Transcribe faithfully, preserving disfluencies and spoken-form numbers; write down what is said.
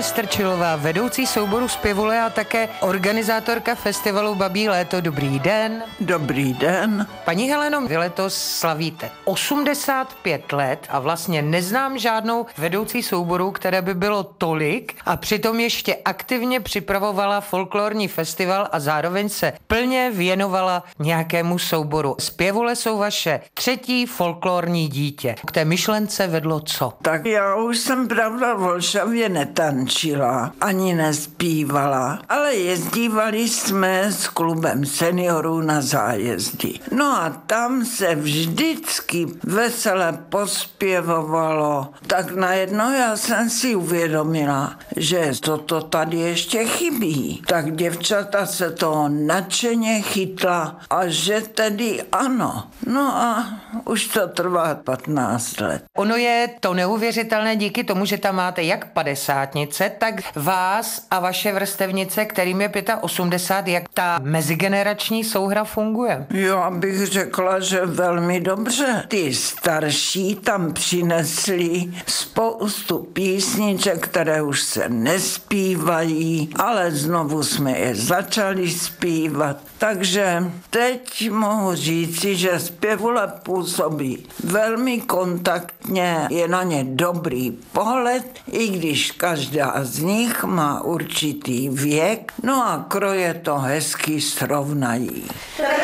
Vystrčilová, vedoucí souboru Zpěvule a také organizátorka festivalu Babí léto. Dobrý den. Dobrý den. Paní Heleno, vy letos slavíte osmdesát pět let a vlastně neznám žádnou vedoucí souboru, které by bylo tolik a přitom ještě aktivně připravovala folklorní festival a zároveň se plně věnovala nějakému souboru. Zpěvule jsou vaše třetí folklorní dítě. K té myšlence vedlo co? Tak já už jsem pravda v Olšavě netančila, ani nespívala, ale jezdívali jsme s klubem seniorů na zájezdy. No a tam se vždycky vesele pospěvovalo. Tak najednou já jsem si uvědomila, že toto tady ještě chybí. Tak děvčata se toho nadšeně chytla a že tedy ano. No a už to trvá patnáct let. Ono je to neuvěřitelné díky tomu, že tam máte jak padesátnice, tak vás a vaše vrstevnice, kterým je osmdesát pět, jak ta mezigenerační souhra funguje? Já bych řekla, že velmi dobře. Ty starší tam přinesli spoustu písniček, které už se nespívají, ale znovu jsme je začali zpívat. Takže teď mohu říci, že Zpěvule působí velmi kontaktně, je na ně dobrý pohled, i když každá z nich má určitý věk, no a kroje to hezky srovnají.